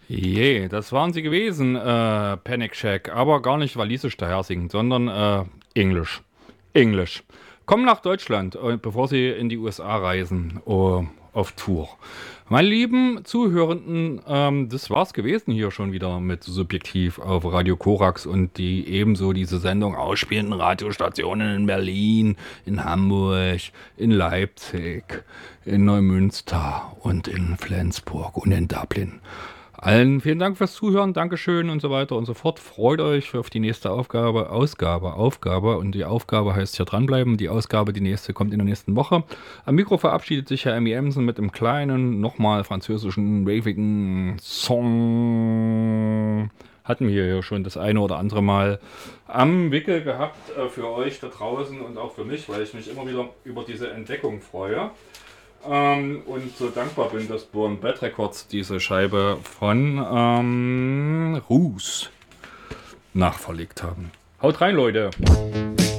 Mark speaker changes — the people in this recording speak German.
Speaker 1: Je, das waren sie gewesen, Panic Shack, aber gar nicht walisisch daher singen, sondern Englisch. Englisch. Kommen nach Deutschland, bevor sie in die USA reisen, auf Tour. Meine lieben Zuhörenden, das war's gewesen hier schon wieder mit Subjektiv auf Radio Korax und die ebenso diese Sendung ausspielenden Radiostationen in Berlin, in Hamburg, in Leipzig, in Neumünster und in Flensburg und in Dublin. Allen vielen Dank fürs Zuhören, Dankeschön und so weiter und so fort. Freut euch auf die nächste Aufgabe. Und die Aufgabe heißt hier dranbleiben. Die Ausgabe, die nächste, kommt in der nächsten Woche. Am Mikro verabschiedet sich Herr Emmy Emsen mit einem kleinen, nochmal französischen, wavigen Song. Hatten wir ja schon das eine oder andere Mal am Wickel gehabt für euch da draußen und auch für mich, weil ich mich immer wieder über diese Entdeckung freue. Und so dankbar bin, dass Born Bad Records diese Scheibe von Roos nachverlegt haben. Haut rein, Leute!